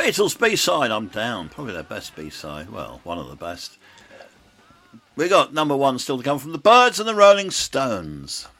Beatles B-side, I'm down. Probably their best B-side. Well, one of the best. We got number one still to come from the Byrds and the Rolling Stones.